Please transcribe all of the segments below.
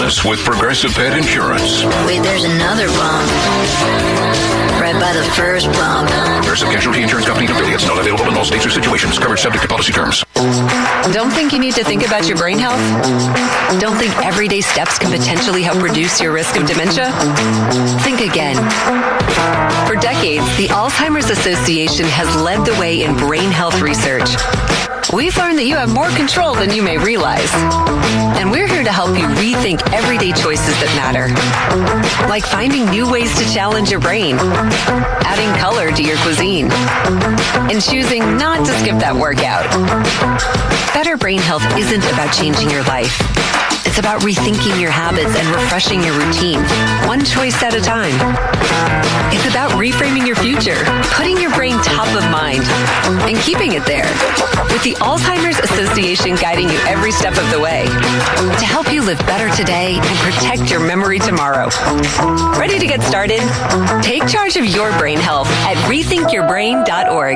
wellness with Progressive Pet Insurance. Wait, there's another bump. Right by the first bump. Progressive Casualty Insurance Company and affiliates. Not available in all states or situations. Coverage subject to policy terms. Don't think you need to think about your brain health? Don't think everyday steps can potentially help reduce your risk of dementia? Think again. For decades, the Alzheimer's Association has led the way in brain health research. We've learned that you have more control than you may realize. And we're here to help you rethink everyday choices that matter. Like finding new ways to challenge your brain, adding color to your cuisine, and choosing not to skip that workout. Better brain health isn't about changing your life. It's about rethinking your habits and refreshing your routine, one choice at a time. It's about reframing your future, putting your brain top of mind, and keeping it there. With the Alzheimer's Association guiding you every step of the way to help you live better today and protect your memory tomorrow. Ready to get started? Take charge of your brain health at rethinkyourbrain.org.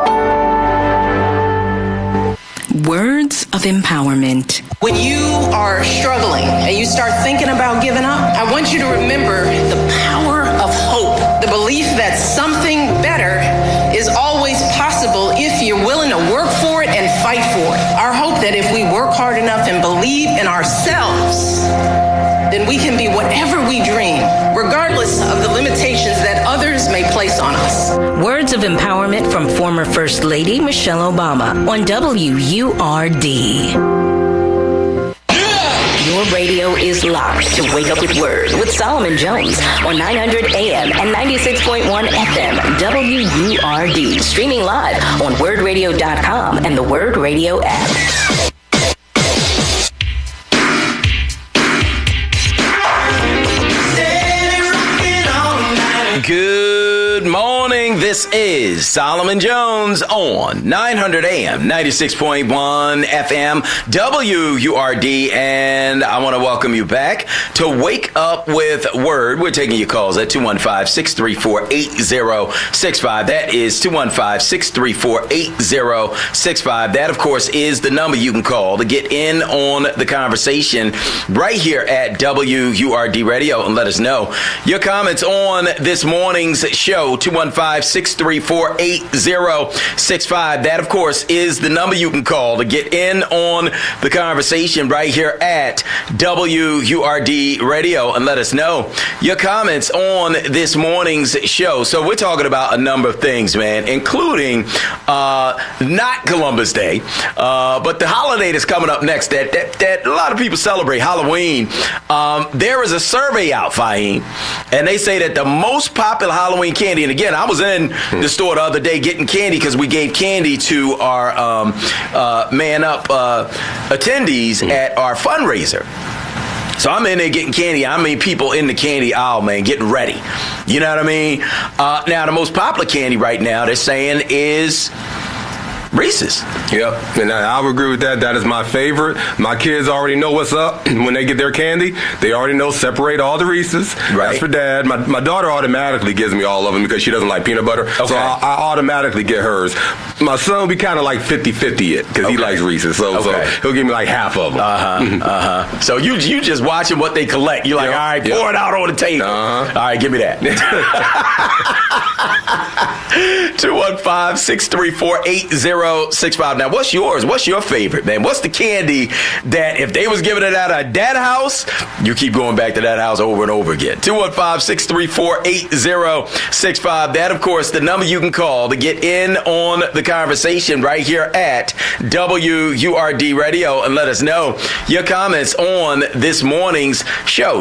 Words of empowerment. When you are struggling and you start thinking about giving up, I want you to remember the power of hope, the belief that something better is always possible if you're willing to work for it and fight for it. Our hope that if we work hard enough and believe in ourselves, then we can be whatever we dream, regardless of the limitations that others may place on us. Words of empowerment from former First Lady Michelle Obama on WURD. Your radio is locked to Wake Up with Word with Solomon Jones on 900 AM and 96.1 FM WURD. Streaming live on wordradio.com and the Word Radio app. Good morning. This is Solomon Jones on 900 AM, 96.1 FM, WURD, and I want to welcome you back to Wake Up with Word. We're taking your calls at 215-634-8065. That is 215-634-8065. That, of course, is the number you can call to get in on the conversation right here at WURD Radio and let us know your comments on this morning's show, 215-634-8065. That, of course, is the number you can call to get in on the conversation right here at WURD Radio and let us know your comments on this morning's show. So we're talking about a number of things, man, including not Columbus Day, but the holiday that's coming up next that a lot of people celebrate, Halloween. There is a survey out, Fahim, and they say that the most popular Halloween candy, and again, I was in the store the other day getting candy because we gave candy to our Man Up attendees at our fundraiser. So I'm in there getting candy. I mean, people in the candy aisle, man, getting ready. You know what I mean? Now, the most popular candy right now, they're saying, is Reese's. Yep, and I would agree with that. That is my favorite. My kids already know what's up. When they get their candy, they already know separate all the Reese's. Right. That's for Dad. My daughter automatically gives me all of them because she doesn't like peanut butter. Okay. So I automatically get hers. My son will be kind of like 50-50 it because he likes Reese's. So he'll give me like half of them. So you just watching what they collect. You're like, all right, pour it out on the table. All right, give me that. 215-634-8065. Now, what's yours? What's your favorite, man? What's the candy that if they was giving it out at that house, you keep going back to that house over and over again? 215-634-8065. That, of course, the number you can call to get in on the conversation right here at WURD Radio and let us know your comments on this morning's show.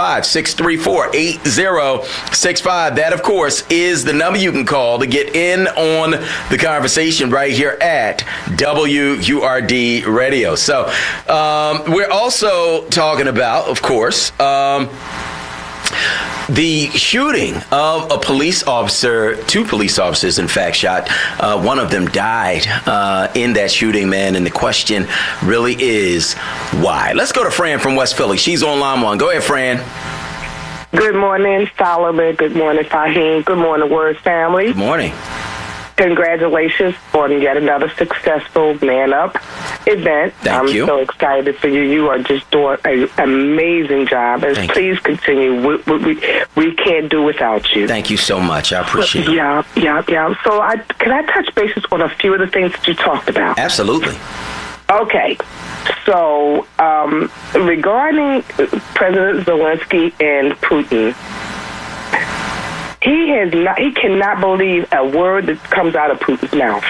215-634-8065. That, of course, is the number you can call to get in on the conversation right here at WURD Radio. So we're also talking about, of course, the shooting of a police officer, two police officers, in fact, shot. One of them died in that shooting, man. And the question really is, why? Let's go to Fran from West Philly. She's on line one. Go ahead, Fran. Good morning, Solomon. Good morning, Fahim. Good morning, Word family. Good morning. congratulations on yet another successful Man Up event. Thank you. I'm so excited for you. You are just doing an amazing job. And please continue. We can't do without you. Thank you so much. I appreciate it. Yeah. So can I touch bases on a few of the things that you talked about? Absolutely. Okay. So regarding President Zelensky and Putin, he cannot believe a word that comes out of Putin's mouth.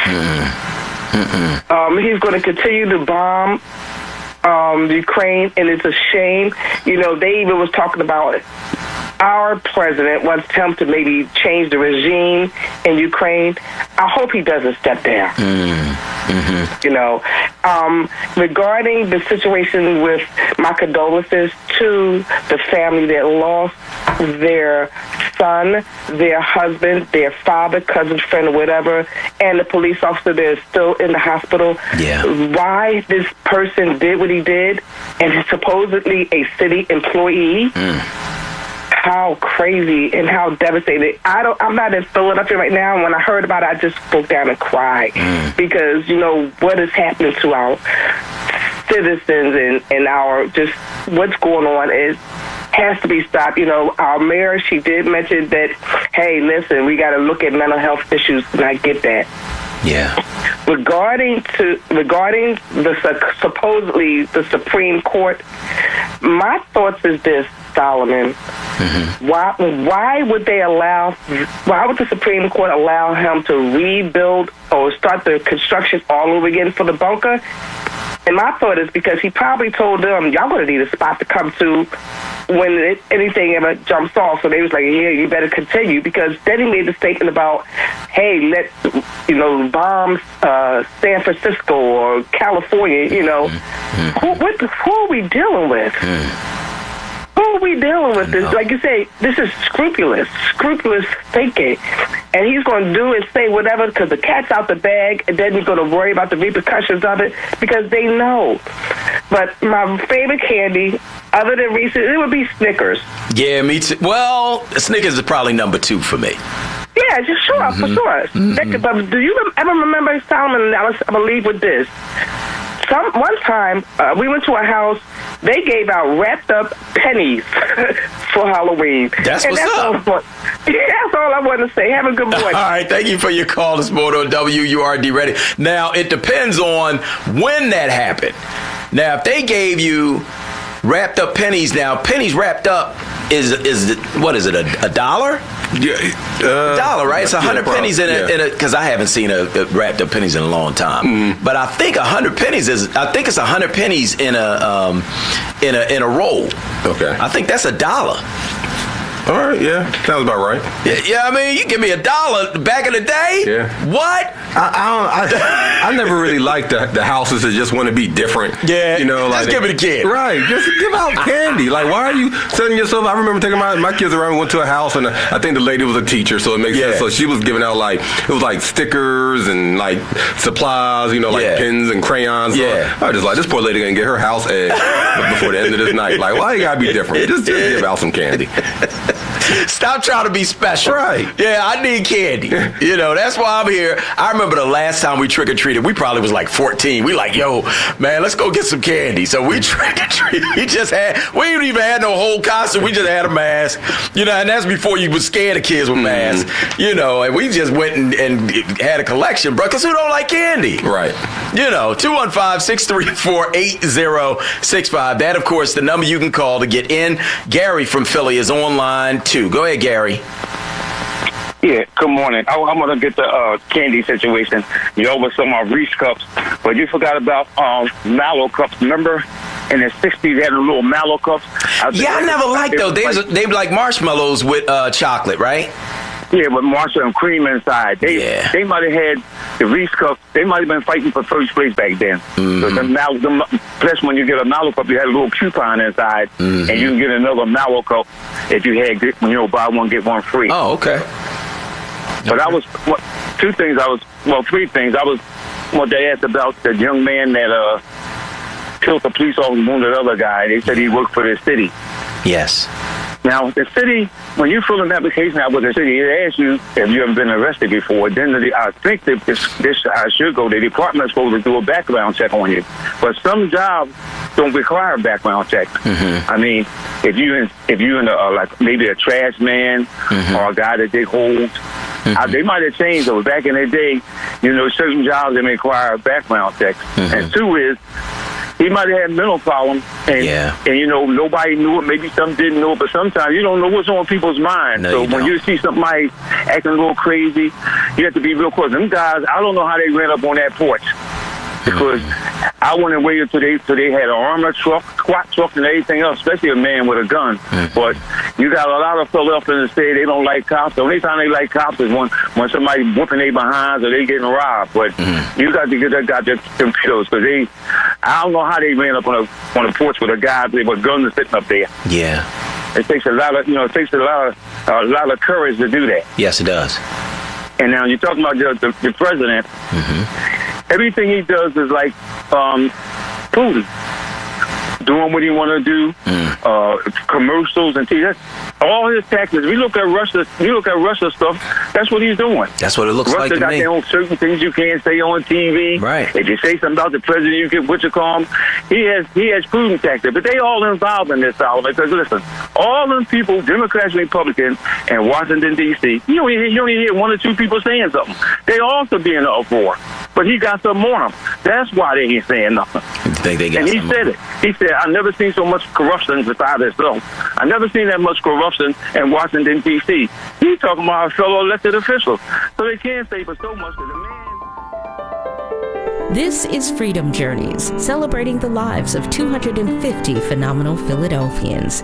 He's going to continue to bomb Ukraine, and it's a shame. You know, they even was talking about our president wants him to maybe change the regime in Ukraine. I hope he doesn't step down. You know, regarding the situation with my condolences to the family that lost their son, their husband, their father, cousin, friend, or whatever, and the police officer that is still in the hospital. Yeah. Why this person did what he did, and he's supposedly a city employee. How crazy and how devastated. I'm not in Philadelphia right now, and when I heard about it, I just broke down and cried because, you know, what is happening to our citizens and our just what's going on has to be stopped. You know, our mayor, she did mention that, hey, listen, we got to look at mental health issues, and I get that. Yeah. Regarding supposedly the Supreme Court, my thoughts is this, Solomon. Why would the Supreme Court allow him to rebuild or start the construction all over again for the bunker? And my thought is because he probably told them, y'all going to need a spot to come to when anything ever jumps off. So they was like, yeah, you better continue. Because then he made the statement about, hey, let's, bomb San Francisco or California, Who are we dealing with? Who are we dealing with this? Like you say, this is scrupulous thinking. And he's going to do and say whatever because the cat's out the bag, and then he's going to worry about the repercussions of it because they know. But my favorite candy, other than Reese's, it would be Snickers. Yeah, me too. Well, Snickers is probably number 2 for me. Yeah, just sure, for sure. But do you ever remember, Solomon, I'm going to leave with this. One time, we went to a house. They gave out wrapped up pennies for Halloween. That's what's up. That's all I want to say. Have a good morning. All right, thank you for your call this morning on WURD Ready. Now, it depends on when that happened. Now, if they gave you wrapped up pennies, now pennies wrapped up is what is it, a dollar? Yeah, $1, right? It's 100 pennies in it, because I haven't seen a wrapped up pennies in a long time. But I think 100 pennies it's 100 pennies in a roll. Okay. I think that's $1. All right, yeah, sounds about right. Yeah, I mean, you give me $1 back in the day. Yeah. What? I never really liked the houses that just want to be different. Yeah. Just give it a kid. Right. Just give out candy. Like, why are you setting yourself? I remember taking my kids around. We went to a house, and I think the lady was a teacher, so it makes sense. So she was giving out it was stickers and supplies, like pens and crayons. Yeah. So I was just like, this poor lady gonna get her house egg before the end of this night. Like, why you gotta be different? Just give out some candy. Stop trying to be special. Right. Yeah, I need candy. That's why I'm here. I remember the last time we trick-or-treated, we probably was 14. We yo, man, let's go get some candy. So we trick-or-treated. We didn't even have no whole costume. We just had a mask. And that's before you would scare the kids with masks. And we just went and had a collection, bro, because who don't like candy? Right. 215-634-8065. That, of course, the number you can call to get in. Gary from Philly is online, too. Go ahead, Gary. Yeah, good morning. I'm going to get the candy situation. You over some Reese cups, but you forgot about Mallow cups. Remember in the 60s they had the little Mallow cups? I never liked those. They were like marshmallows with chocolate, right? Yeah, with marshmallow and cream inside. They might have had the Reese cups. They might have been fighting for first place back then. Plus, when you get a Mallow cup, you had a little coupon inside, and you can get another Mallow cup if you had, buy one, get one free. Oh, okay. But three things. I wanted to ask about the young man that killed the police officer and wounded the other guy. They said he worked for the city. Yes. Now, the city, when you fill an application out with the city, it asks you if you haven't been arrested before. Then I think that I should go. The department's supposed to do a background check on you. But some jobs don't require a background check. I mean, if you in like maybe a trash man or a guy that dig holes, they might have changed. Though back in the day, certain jobs that require a background check. And two is, he might have had mental problems, and nobody knew it. Maybe some didn't know it, but sometimes you don't know what's on people's minds. So when you see somebody acting a little crazy, you have to be real close. Them guys, I don't know how they ran up on that porch, because I went and waited till they had an armored truck, squat truck, and everything else, especially a man with a gun. But you got a lot of fellas up in the state, they don't like cops. The only time they like cops is when somebody whooping their behinds or they getting robbed. But you got to get that guy just confused, because I don't know how they ran up on a porch with a guy with guns sitting up there. Yeah. It takes a lot of courage to do that. Yes, it does. And now you're talking about the president. Everything he does is like Putin, doing what he want to do, commercials and TV. All his tactics. We look at Russia stuff. That's what he's doing. That's what it looks like to me. Russia got their own certain things you can't say on TV. Right. If you say something about the president, you get what you call him. He has Putin tactics, but they all involved in this, Solomon. Because listen, all them people, Democrats, Republicans, in Washington D.C. You only hear one or two people saying something. They also be in the uproar. But he got something on them. That's why they ain't saying nothing. Think they got and he said it. He said, "I've never seen so much corruption beside itself. I've never seen that much corruption in Washington, D.C." He's talking about a fellow elected officials. So they can't say for so much to the man. This is Freedom Journeys, celebrating the lives of 250 phenomenal Philadelphians.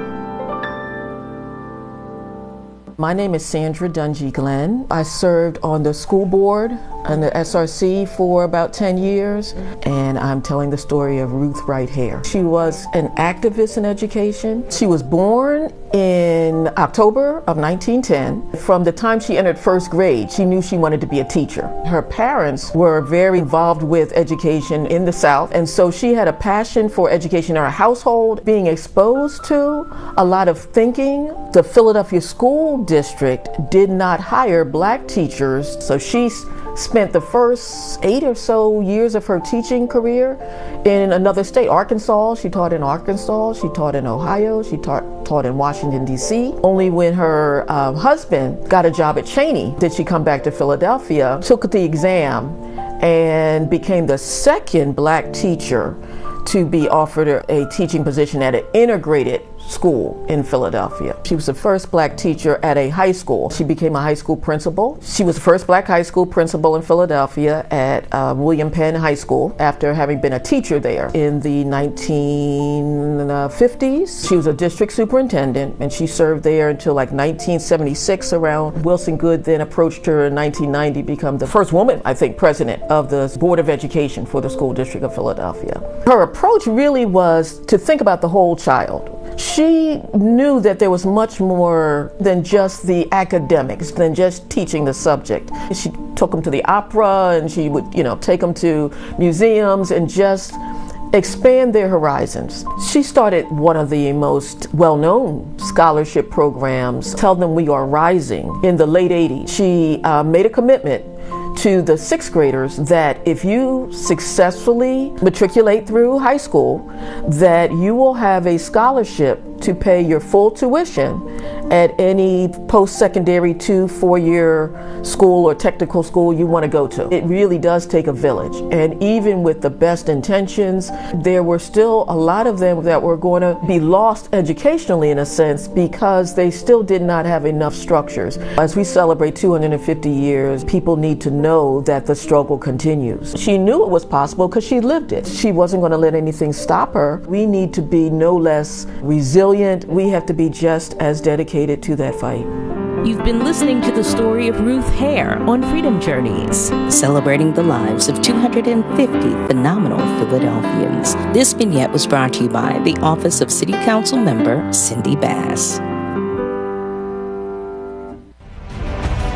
My name is Sandra Dungy Glenn. I served on the school board and the SRC for about 10 years, and I'm telling the story of Ruth Wright Hare. She was an activist in education. She was born in October of 1910. From the time she entered first grade, she knew she wanted to be a teacher. Her parents were very involved with education in the South, and so she had a passion for education in her household, being exposed to a lot of thinking. The Philadelphia School District did not hire black teachers, so she spent the first 8 or so years of her teaching career in another state. Arkansas, she taught in Arkansas, she taught in Ohio, she taught in Washington, D.C. Only when her husband got a job at Cheney did she come back to Philadelphia, took the exam, and became the second black teacher to be offered a teaching position at an integrated school in Philadelphia. She was the first black teacher at a high school. She became a high school principal. She was the first black high school principal in Philadelphia at William Penn High School after having been a teacher there in the 1950s. She was a district superintendent, and she served there until like 1976 around. Wilson Goode then approached her in 1990 to become the first woman, I think, president of the Board of Education for the School District of Philadelphia. Her approach really was to think about the whole child. She knew that there was much more than just the academics, than just teaching the subject. She took them to the opera, and she would, take them to museums and just expand their horizons. She started one of the most well-known scholarship programs, Tell Them We Are Rising, in the late 80s. She made a commitment to the sixth graders that if you successfully matriculate through high school, that you will have a scholarship to pay your full tuition at any post-secondary 2-4-year school or technical school you want to go to. It really does take a village. And even with the best intentions, there were still a lot of them that were going to be lost educationally in a sense because they still did not have enough structures. As we celebrate 250 years, people need to know that the struggle continues. She knew it was possible because she lived it. She wasn't going to let anything stop her. We need to be no less resilient. We have to be just as dedicated to that fight. You've been listening to the story of Ruth Hare on Freedom Journeys, celebrating the lives of 250 phenomenal Philadelphians. This vignette was brought to you by the Office of City Council Member Cindy Bass.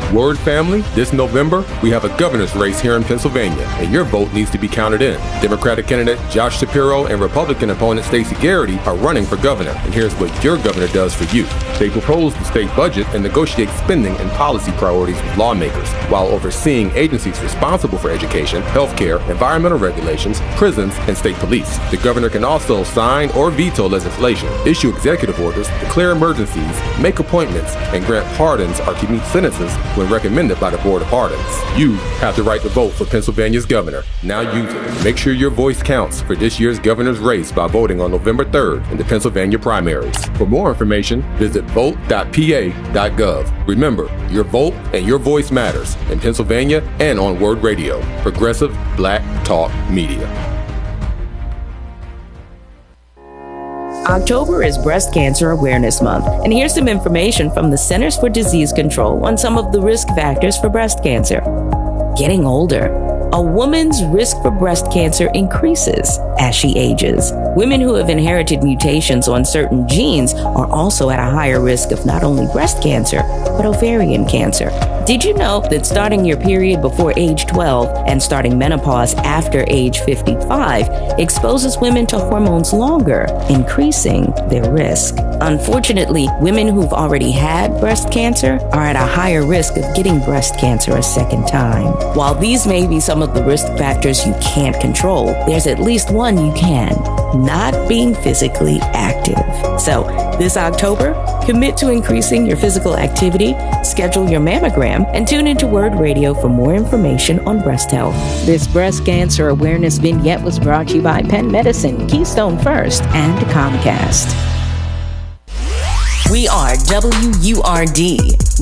Word family, this November, we have a governor's race here in Pennsylvania, and your vote needs to be counted in. Democratic candidate Josh Shapiro and Republican opponent Stacey Garrity are running for governor, and here's what your governor does for you. They propose the state budget and negotiate spending and policy priorities with lawmakers, while overseeing agencies responsible for education, healthcare, environmental regulations, prisons, and state police. The governor can also sign or veto legislation, issue executive orders, declare emergencies, make appointments, and grant pardons or commute sentences when recommended by the Board of Pardons. You have the right to vote for Pennsylvania's governor. Now use it. Make sure your voice counts for this year's governor's race by voting on November 3rd in the Pennsylvania primaries. For more information, visit vote.pa.gov. Remember, your vote and your voice matters in Pennsylvania and on Word Radio. Progressive Black Talk Media. October is Breast Cancer Awareness Month, and here's some information from the Centers for Disease Control on some of the risk factors for breast cancer. Getting older. A woman's risk for breast cancer increases as she ages. Women who have inherited mutations on certain genes are also at a higher risk of not only breast cancer, but ovarian cancer. Did you know that starting your period before age 12 and starting menopause after age 55 exposes women to hormones longer, increasing their risk? Unfortunately, women who've already had breast cancer are at a higher risk of getting breast cancer a second time. While these may be some of the risk factors you can't control, there's at least one you can: not being physically active. So, this October, commit to increasing your physical activity, schedule your mammogram, and tune into Word Radio for more information on breast health. This breast cancer awareness vignette was brought to you by Penn Medicine, Keystone First, and Comcast. We are WURD